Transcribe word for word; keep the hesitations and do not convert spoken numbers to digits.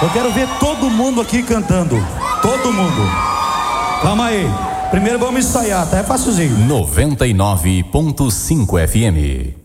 Eu quero ver todo mundo aqui cantando. Todo mundo. Calma aí. Primeiro vamos ensaiar, tá? É facilzinho. noventa e nove ponto cinco F M.